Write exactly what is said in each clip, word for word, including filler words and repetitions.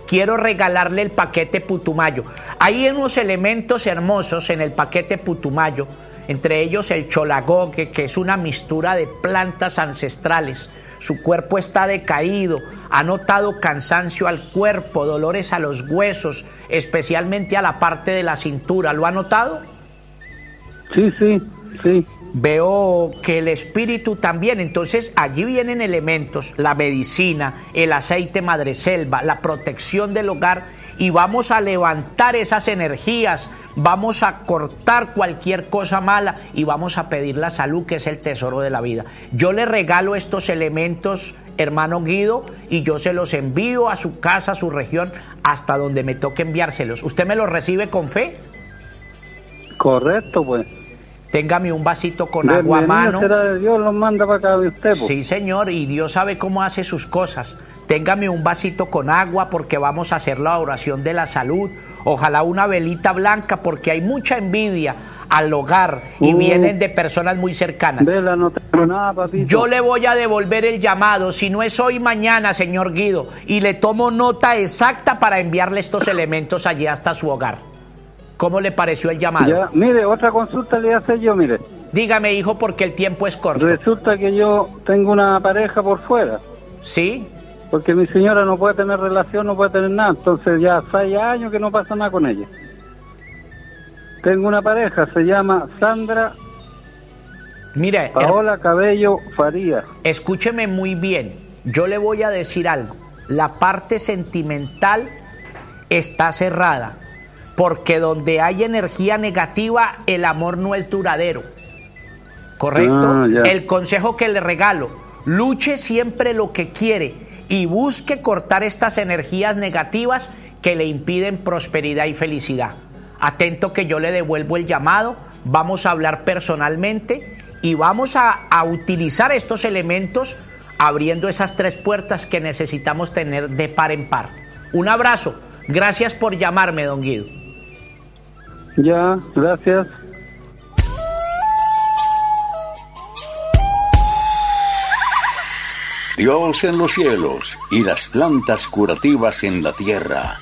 quiero regalarle el paquete Putumayo. Hay unos elementos hermosos en el paquete Putumayo, entre ellos el cholagogue, que es una mixtura de plantas ancestrales. Su cuerpo está decaído, ha notado cansancio al cuerpo, dolores a los huesos, especialmente a la parte de la cintura. ¿Lo ha notado? Sí, sí, sí. Veo que el espíritu también, entonces allí vienen elementos, la medicina, el aceite madreselva, la protección del hogar, y vamos a levantar esas energías, vamos a cortar cualquier cosa mala y vamos a pedir la salud, que es el tesoro de la vida. Yo le regalo estos elementos, hermano Guido, y yo se los envío a su casa, a su región, hasta donde me toque enviárselos. ¿Usted me los recibe con fe? Correcto, pues. Téngame un vasito con agua a mano. Será de Dios, los manda para acá de usted, pues. Sí, señor, y Dios sabe cómo hace sus cosas. Téngame un vasito con agua porque vamos a hacer la oración de la salud. Ojalá una velita blanca porque hay mucha envidia al hogar y uh, vienen de personas muy cercanas. Vela, no tengo nada, papito. Yo le voy a devolver el llamado, si no es hoy, mañana, señor Guido, y le tomo nota exacta para enviarle estos elementos allí hasta su hogar. ¿Cómo le pareció el llamado? Ya, mire, otra consulta le hace yo, mire. Dígame, hijo, porque el tiempo es corto. Resulta que yo tengo una pareja por fuera. ¿Sí? Porque mi señora no puede tener relación, no puede tener nada. Entonces ya seis años que no pasa nada con ella. Tengo una pareja, se llama Sandra Mire, Paola Cabello Faría. Escúcheme muy bien. Yo le voy a decir algo. La parte sentimental está cerrada. Porque donde hay energía negativa, el amor no es duradero. ¿Correcto? Ah, el consejo que le regalo, luche siempre lo que quiere y busque cortar estas energías negativas que le impiden prosperidad y felicidad. Atento que yo le devuelvo el llamado, vamos a hablar personalmente y vamos a, a utilizar estos elementos abriendo esas tres puertas que necesitamos tener de par en par. Un abrazo. Gracias por llamarme, don Guido. Ya, gracias. Dios en los cielos y las plantas curativas en la tierra.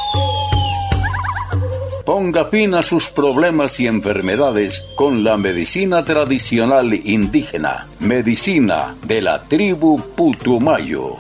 Ponga fin a sus problemas y enfermedades con la medicina tradicional indígena, medicina de la tribu Putumayo.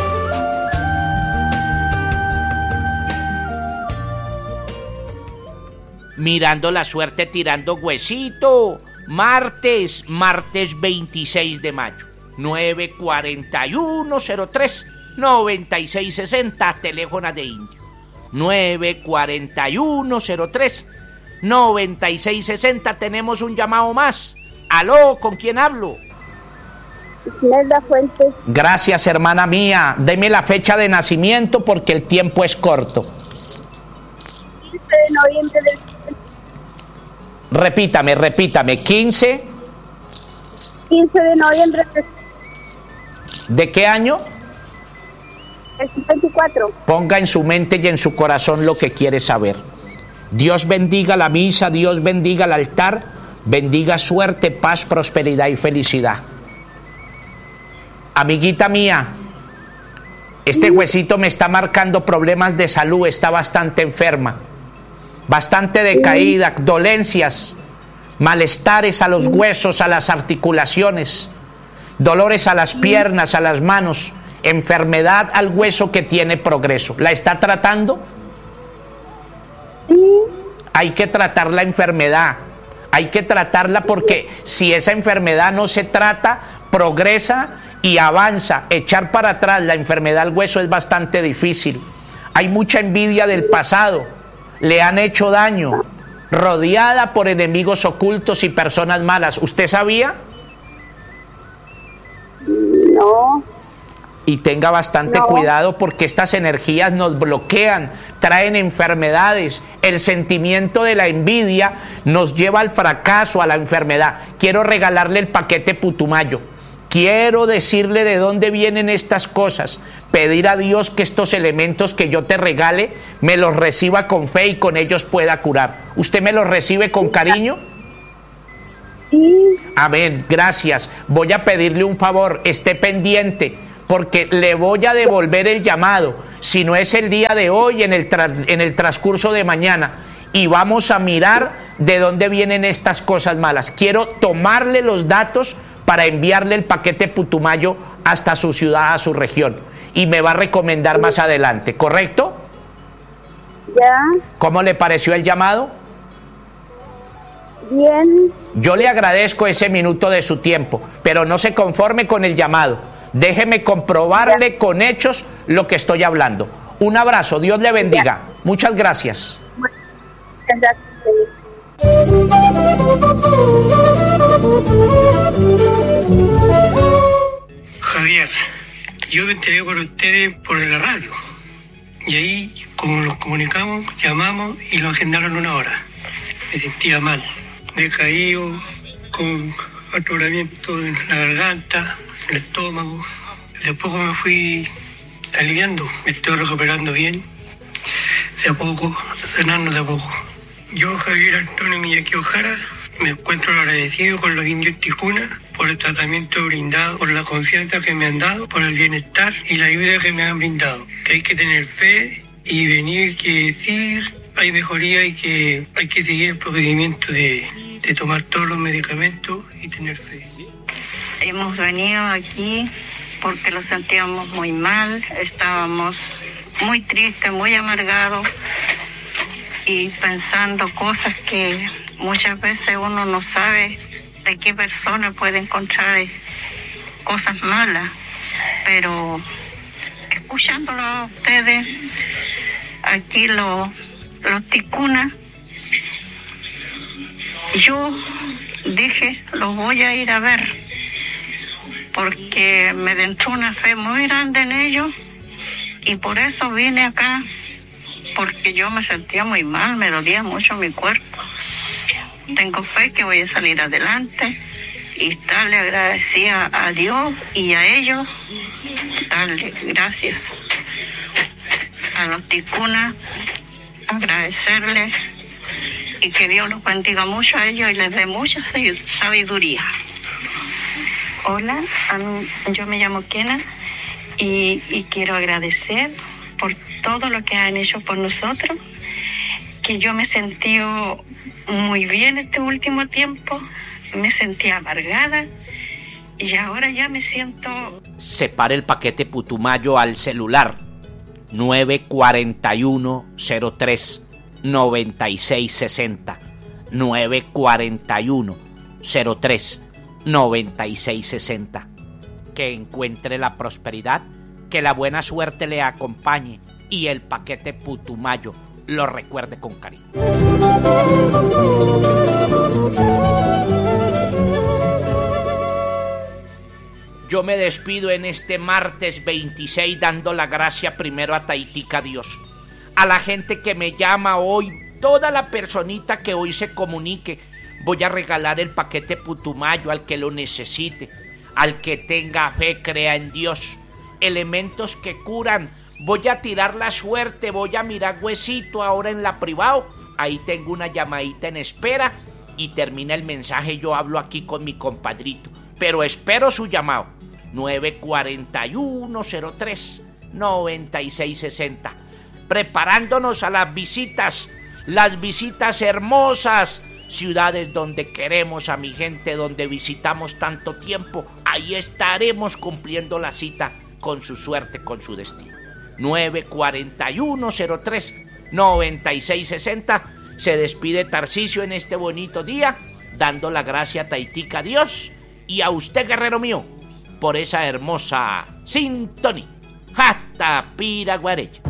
Mirando la suerte, tirando huesito. Martes, martes veintiséis de mayo. nueve cuarenta y uno cero tres noventa y seis sesenta, teléfono de Indio. nueve cuarenta y uno cero tres noventa y seis sesenta. Tenemos un llamado más. Aló, ¿con quién hablo? Imelda Fuentes. Gracias, hermana mía. Deme la fecha de nacimiento porque el tiempo es corto. quince de noviembre del... Repítame, repítame. quince. quince de noviembre del... ¿De qué año? El veinticuatro. Ponga en su mente y en su corazón lo que quiere saber. Dios bendiga la misa, Dios bendiga el altar, bendiga suerte, paz, prosperidad y felicidad. Amiguita mía, este huesito me está marcando problemas de salud, está bastante enferma, bastante decaída, dolencias, malestares a los huesos, a las articulaciones, dolores a las piernas, a las manos, enfermedad al hueso que tiene progreso. ¿La está tratando? Hay que tratar la enfermedad, hay que tratarla porque si esa enfermedad no se trata, progresa y avanza. Echar para atrás la enfermedad al hueso es bastante difícil. Hay mucha envidia del pasado, le han hecho daño, rodeada por enemigos ocultos y personas malas. ¿Usted sabía? No. Y tenga bastante no. cuidado porque estas energías nos bloquean, traen enfermedades. El sentimiento de la envidia nos lleva al fracaso, a la enfermedad. Quiero regalarle el paquete Putumayo. Quiero decirle de dónde vienen estas cosas. Pedir a Dios que estos elementos que yo te regale me los reciba con fe y con ellos pueda curar. ¿Usted me los recibe con cariño? Sí. Amén, gracias. Voy a pedirle un favor, esté pendiente porque le voy a devolver el llamado, si no es el día de hoy, en el, tra- en el transcurso de mañana, y vamos a mirar de dónde vienen estas cosas malas. Quiero tomarle los datos para enviarle el paquete Putumayo hasta su ciudad, a su región, y me va a recomendar más adelante, ¿correcto? Ya. ¿Cómo le pareció el llamado? Bien. Yo le agradezco ese minuto de su tiempo, pero no se conforme con el llamado. Déjeme comprobarle con hechos lo que estoy hablando. Un abrazo, Dios le bendiga. Muchas gracias. Muchas gracias. Javier, yo me enteré por ustedes por la radio. Y ahí, como nos comunicamos, llamamos y lo agendaron una hora. Me sentía mal, decaído, con atoramiento en la garganta, en el estómago. De a poco me fui aliviando, me estoy recuperando bien. De a poco, sanando de a poco. Yo, Javier Antonio Miyaki Ojara, me encuentro agradecido con los indios Ticuna por el tratamiento brindado, por la confianza que me han dado, por el bienestar y la ayuda que me han brindado. Que hay que tener fe y venir que sí hay mejoría y que hay que seguir el procedimiento de, de tomar todos los medicamentos y tener fe. Hemos venido aquí porque lo sentíamos muy mal, estábamos muy tristes, muy amargados y pensando cosas que muchas veces uno no sabe de qué persona puede encontrar cosas malas, pero escuchándolo a ustedes, aquí los, los ticunas, yo dije, los voy a ir a ver, porque me entró una fe muy grande en ellos y por eso vine acá, porque yo me sentía muy mal, me dolía mucho mi cuerpo. Tengo fe que voy a salir adelante y darle agradecida a Dios y a ellos, darle gracias a los ticunas, agradecerles y que Dios los bendiga mucho a ellos y les dé mucha sabiduría. Hola, yo me llamo Kena y, y quiero agradecer por todo lo que han hecho por nosotros, que yo me sentí muy bien este último tiempo, me sentí amargada y ahora ya me siento... Separe el paquete Putumayo al celular nueve cuatro uno cero tres nueve seis seis cero nueve cuatro uno cero tres nueve seis seis cero. Que encuentre la prosperidad, que la buena suerte le acompañe y el paquete Putumayo lo recuerde con cariño. Yo me despido en este martes veintiséis dando la gracia primero a Taitica Dios, a la gente que me llama hoy, toda la personita que hoy se comunique. Voy a regalar el paquete Putumayo al que lo necesite, al que tenga fe, crea en Dios. Elementos que curan. Voy a tirar la suerte, voy a mirar huesito ahora en la privado. Ahí tengo una llamadita en espera y termina el mensaje. Yo hablo aquí con mi compadrito, pero espero su llamado. nueve cuatro uno cero tres nueve seis seis cero. Preparándonos a las visitas, las visitas hermosas, ciudades donde queremos a mi gente, donde visitamos tanto tiempo. Ahí estaremos cumpliendo la cita con su suerte, con su destino. nueve cuatro uno cero tres nueve seis seis cero. Se despide Tarcisio en este bonito día, dando la gracia a Taitica Dios y a usted, guerrero mío, por esa hermosa sintonía. Hasta Piraguareya.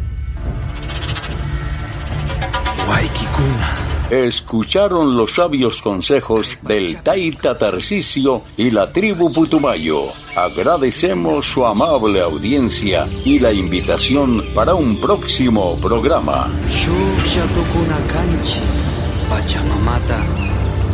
Guayquicuna. Escucharon los sabios consejos del Taita Tarcisio y la tribu Putumayo. Agradecemos su amable audiencia y la invitación para un próximo programa. Shuk Shatukunakanchi, Pachamamata.